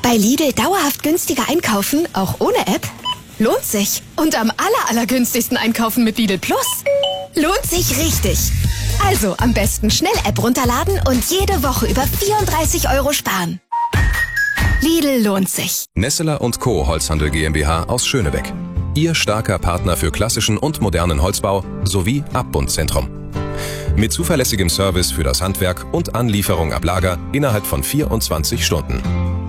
Bei Lidl dauerhaft günstiger einkaufen, auch ohne App? Lohnt sich. Und am allergünstigsten einkaufen mit Lidl Plus. Lohnt sich richtig. Also am besten schnell App runterladen und jede Woche über 34 € sparen. Lidl lohnt sich. Nesseler & Co. Holzhandel GmbH aus Schönebeck. Ihr starker Partner für klassischen und modernen Holzbau sowie Abbundzentrum. Mit zuverlässigem Service für das Handwerk und Anlieferung ab Lager innerhalb von 24 Stunden.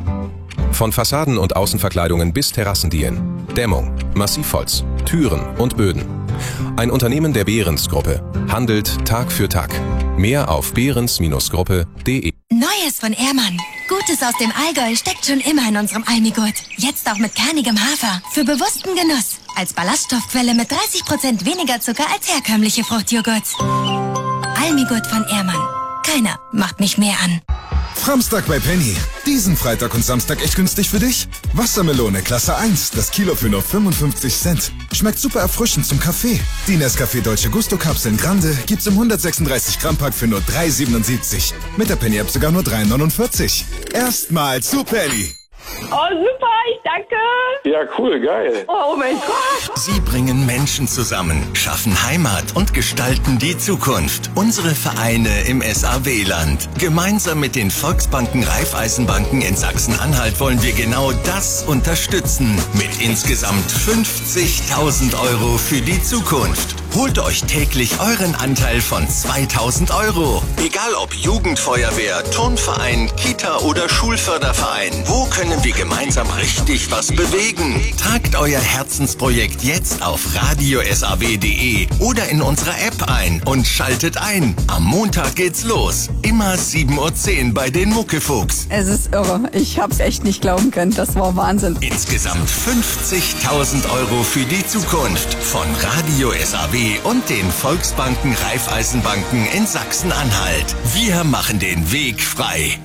Von Fassaden und Außenverkleidungen bis Terrassendielen, Dämmung, Massivholz, Türen und Böden. Ein Unternehmen der Behrens-Gruppe handelt Tag für Tag. Mehr auf behrens-gruppe.de. Neues von Ehrmann. Gutes aus dem Allgäu steckt schon immer in unserem Almigurt. Jetzt auch mit kernigem Hafer. Für bewussten Genuss. Als Ballaststoffquelle mit 30% weniger Zucker als herkömmliche Fruchtjoghurts. Almigurt von Ehrmann. Keiner macht mich mehr an. Framstag bei Penny. Diesen Freitag und Samstag echt günstig für dich? Wassermelone Klasse 1, das Kilo für nur 55 Cent. Schmeckt super erfrischend zum Kaffee. Die Nescafé Dolce Gusto Kapseln Grande gibt's im 136 Gramm Pack für nur 3,77. Mit der Penny App sogar nur 3,49. Erstmal zu Penny. Oh, super, ich danke. Ja, cool, geil. Oh mein Gott. Sie bringen Menschen zusammen, schaffen Heimat und gestalten die Zukunft. Unsere Vereine im SAW-Land. Gemeinsam mit den Volksbanken Raiffeisenbanken in Sachsen-Anhalt wollen wir genau das unterstützen. Mit insgesamt 50.000 € für die Zukunft. Holt euch täglich euren Anteil von 2.000 €. Egal ob Jugendfeuerwehr, Turnverein, Kita oder Schulförderverein. Wo können wir gemeinsam richtig was bewegen? Tragt euer Herzensprojekt jetzt auf radiosaw.de oder in unserer App ein und schaltet ein. Am Montag geht's los. Immer 7:10 Uhr bei den Muckefuchs. Es ist irre. Ich hab's echt nicht glauben können. Das war Wahnsinn. Insgesamt 50.000 € für die Zukunft von Radio SAW und den Volksbanken Raiffeisenbanken in Sachsen-Anhalt. Wir machen den Weg frei.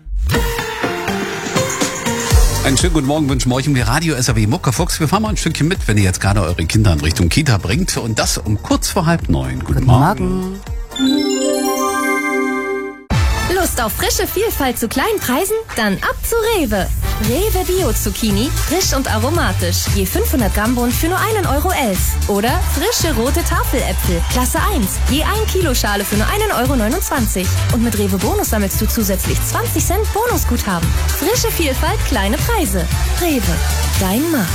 Einen schönen guten Morgen wünschen wir euch im Radio SAW Muckefuchs. Wir fahren mal ein Stückchen mit, wenn ihr jetzt gerade eure Kinder in Richtung Kita bringt. Und das um kurz vor 8:30. Guten Morgen. Lust auf frische Vielfalt zu kleinen Preisen? Dann ab zu Rewe. Rewe Bio Zucchini, frisch und aromatisch. Je 500 Gramm Bund für nur 1,11 €. Oder frische rote Tafeläpfel, Klasse 1. Je 1 Kilo Schale für nur 1,29 €. Und mit Rewe Bonus sammelst du zusätzlich 20 Cent Bonusguthaben. Frische Vielfalt, kleine Preise. Rewe, dein Markt.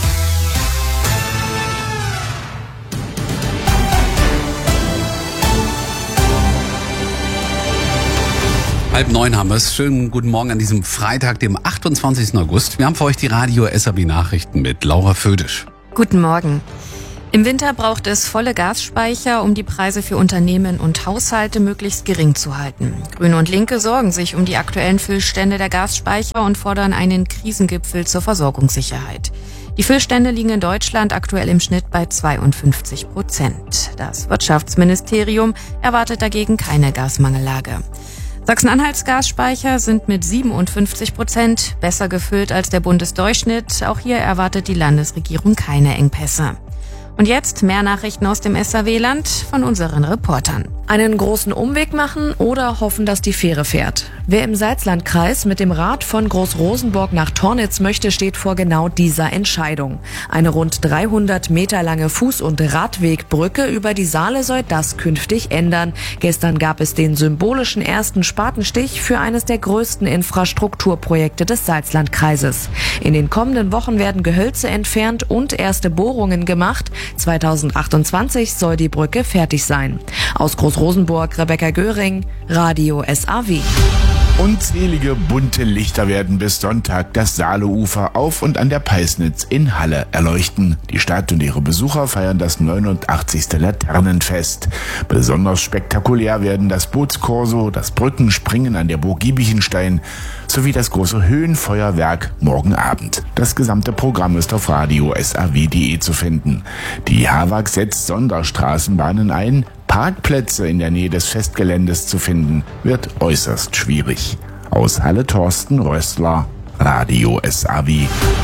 Halb 9 haben wir es. Schönen guten Morgen an diesem Freitag, dem 28. August. Wir haben für euch die Radio SAW Nachrichten mit Laura Födisch. Guten Morgen. Im Winter braucht es volle Gasspeicher, um die Preise für Unternehmen und Haushalte möglichst gering zu halten. Grüne und Linke sorgen sich um die aktuellen Füllstände der Gasspeicher und fordern einen Krisengipfel zur Versorgungssicherheit. Die Füllstände liegen in Deutschland aktuell im Schnitt bei 52%. Das Wirtschaftsministerium erwartet dagegen keine Gasmangellage. Sachsen-Anhalts Gasspeicher sind mit 57% besser gefüllt als der Bundesdurchschnitt. Auch hier erwartet die Landesregierung keine Engpässe. Und jetzt mehr Nachrichten aus dem SAW-Land von unseren Reportern. Einen großen Umweg machen oder hoffen, dass die Fähre fährt. Wer im Salzlandkreis mit dem Rad von Groß-Rosenborg nach Tornitz möchte, steht vor genau dieser Entscheidung. Eine rund 300 Meter lange Fuß- und Radwegbrücke über die Saale soll das künftig ändern. Gestern gab es den symbolischen ersten Spatenstich für eines der größten Infrastrukturprojekte des Salzlandkreises. In den kommenden Wochen werden Gehölze entfernt und erste Bohrungen gemacht. 2028 soll die Brücke fertig sein. Aus Groß-Rosenborg, Rebecca Göring, Radio SAW. Unzählige bunte Lichter werden bis Sonntag das Saaleufer auf und an der Peisnitz in Halle erleuchten. Die Stadt und ihre Besucher feiern das 89. Laternenfest. Besonders spektakulär werden das Bootskorso, das Brückenspringen an der Burg Giebichenstein sowie das große Höhenfeuerwerk morgen Abend. Das gesamte Programm ist auf radiosaw.de zu finden. Die HAWAG setzt Sonderstraßenbahnen ein. Parkplätze in der Nähe des Festgeländes zu finden, wird äußerst schwierig. Aus Halle Thorsten Rössler, Radio SAW.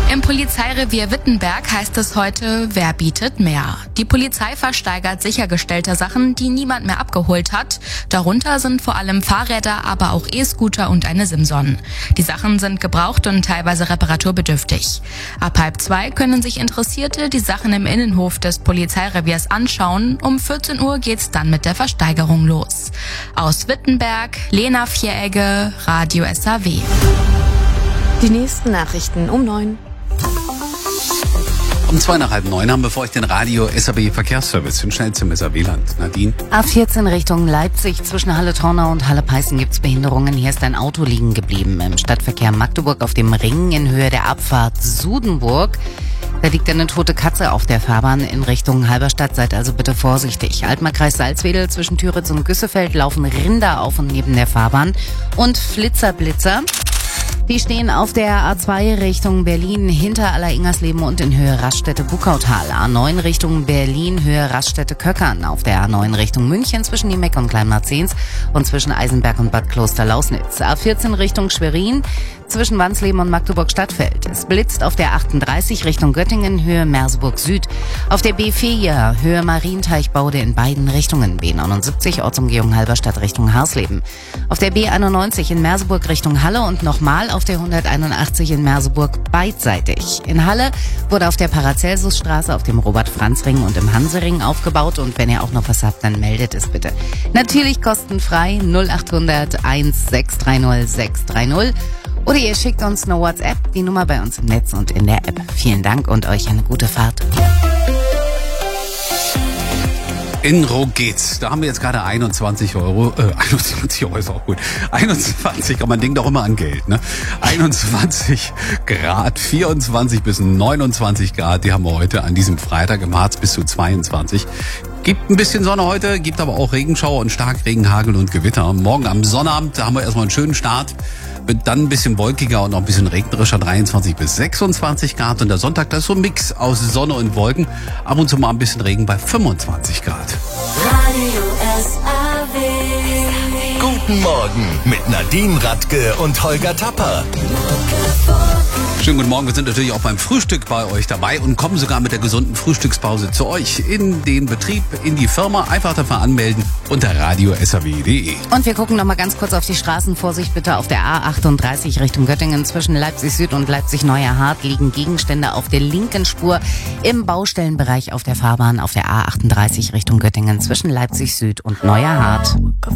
Im Polizeirevier Wittenberg heißt es heute, wer bietet mehr? Die Polizei versteigert sichergestellte Sachen, die niemand mehr abgeholt hat. Darunter sind vor allem Fahrräder, aber auch E-Scooter und eine Simson. Die Sachen sind gebraucht und teilweise reparaturbedürftig. Ab 1:30 können sich Interessierte die Sachen im Innenhof des Polizeireviers anschauen. Um 14 Uhr geht's dann mit der Versteigerung los. Aus Wittenberg, Lena Vieregge, Radio SAW. Die nächsten Nachrichten um 9. Um 8:45 haben wir für euch den Radio SAW Verkehrsservice im schnellsten SAW-Land. Nadine? A14 Richtung Leipzig zwischen Halle-Tornau und Halle-Peißen gibt's Behinderungen. Hier ist ein Auto liegen geblieben im Stadtverkehr Magdeburg auf dem Ring in Höhe der Abfahrt Sudenburg. Da liegt eine tote Katze auf der Fahrbahn in Richtung Halberstadt. Seid also bitte vorsichtig. Altmarkkreis Salzwedel zwischen Türitz und Güssefeld laufen Rinder auf und neben der Fahrbahn. Und Flitzer-Blitzer. Die stehen auf der A2 Richtung Berlin hinter Aller-Ingersleben und in Höhe Raststätte-Bukautal. A9 Richtung Berlin, Höhe Raststätte-Köckern. Auf der A9 Richtung München zwischen Niemeck und Kleinmarzens und zwischen Eisenberg und Bad Kloster-Lausnitz. A14 Richtung Schwerin zwischen Wansleben und Magdeburg-Stadtfeld. Es blitzt auf der 38 Richtung Göttingen, Höhe Merseburg Süd. Auf der B4 Höhe Marienteichbaude in beiden Richtungen. B79 Ortsumgehung Halberstadt Richtung Harsleben. Auf der B91 in Merseburg Richtung Halle und nochmal auf der 181 in Merseburg beidseitig. In Halle wurde auf der Paracelsusstraße, auf dem Robert-Franz-Ring und im Hansering aufgebaut. Und wenn ihr auch noch was habt, dann meldet es bitte. Natürlich kostenfrei 0800 1630 630. Oder ihr schickt uns eine WhatsApp, die Nummer bei uns im Netz und in der App. Vielen Dank und euch eine gute Fahrt. In Rogez, da haben wir jetzt gerade 21 Euro ist auch gut. 21, man denkt auch immer an Geld, ne? 21 Grad, 24 bis 29 Grad, die haben wir heute an diesem Freitag, im Harz bis zu 22. Gibt ein bisschen Sonne heute, gibt aber auch Regenschauer und Starkregen, Hagel und Gewitter. Morgen am Sonnabend, da haben wir erstmal einen schönen Start. Wird dann ein bisschen wolkiger und noch ein bisschen regnerischer, 23 bis 26 Grad. Und der Sonntag, das ist so ein Mix aus Sonne und Wolken. Ab und zu mal ein bisschen Regen bei 25 Grad. Radio SAW. Guten Morgen mit Nadine Radke und Holger Tapper. Schönen guten Morgen, wir sind natürlich auch beim Frühstück bei euch dabei und kommen sogar mit der gesunden Frühstückspause zu euch in den Betrieb, in die Firma. Einfach dafür anmelden unter radiosaw.de. Und wir gucken noch mal ganz kurz auf die Straßen. Vorsicht bitte auf der A38 Richtung Göttingen. Zwischen Leipzig Süd und Leipzig Neuer Hart liegen Gegenstände auf der linken Spur im Baustellenbereich auf der Fahrbahn auf der A38 Richtung Göttingen zwischen Leipzig Süd und Neuer Hart.